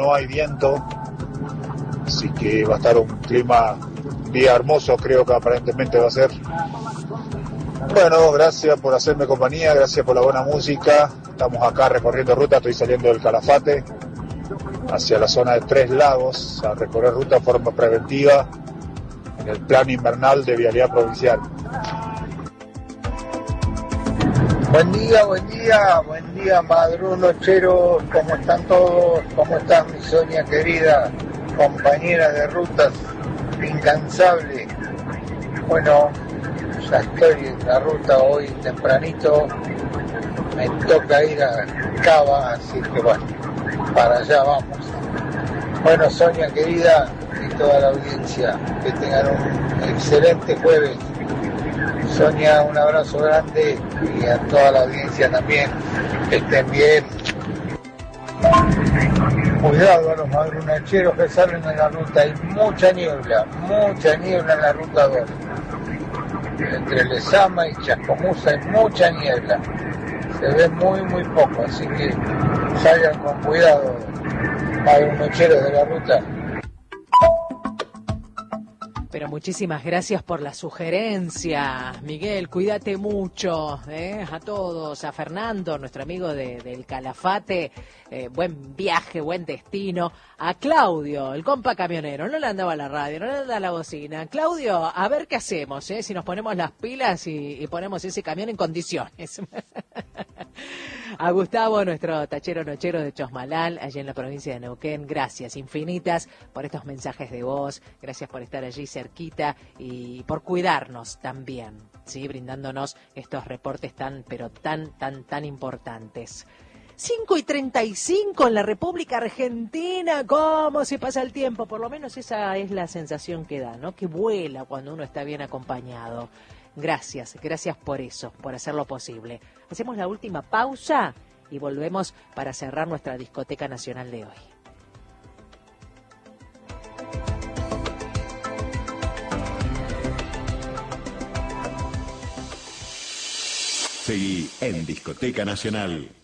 no hay viento, así que va a estar un clima, día hermoso, creo que aparentemente va a ser. Bueno, gracias por hacerme compañía, gracias por la buena música. Estamos acá recorriendo ruta, estoy saliendo del Calafate hacia la zona de Tres Lagos a recorrer ruta de forma preventiva en el plan invernal de Vialidad Provincial. Buen día, madrunocheros, ¿cómo están todos? ¿Cómo estás, mi Sonia querida, compañera de rutas, incansable? Bueno, ya estoy en la ruta hoy tempranito, me toca ir a Cava, así que bueno, para allá vamos. Bueno, Sonia querida y toda la audiencia, que tengan un excelente jueves. Sonia, un abrazo grande y a toda la audiencia también, que estén bien. Cuidado a los madrunacheros que salen en la ruta, hay mucha niebla en la ruta 2. Entre Lezama y Chascomús hay mucha niebla, se ve muy poco, así que salgan con cuidado, madrunacheros de la ruta. Pero muchísimas gracias por la sugerencia, Miguel, cuídate mucho, a todos, a Fernando, nuestro amigo del Calafate, buen viaje, buen destino, a Claudio, el compa camionero, no le andaba a la radio, no le andaba a la bocina. Claudio, a ver qué hacemos, si nos ponemos las pilas y ponemos ese camión en condiciones. A Gustavo, nuestro tachero nochero de Chosmalal, allá en la provincia de Neuquén, gracias infinitas por estos mensajes de voz, gracias por estar allí cerquita y por cuidarnos también, ¿sí? Brindándonos estos reportes tan importantes. 5:35 en la República Argentina, ¿cómo se pasa el tiempo? Por lo menos esa es la sensación que da, ¿no? Que vuela cuando uno está bien acompañado. Gracias por eso, por hacerlo posible. Hacemos la última pausa y volvemos para cerrar nuestra discoteca nacional de hoy. Seguí en Discoteca Nacional.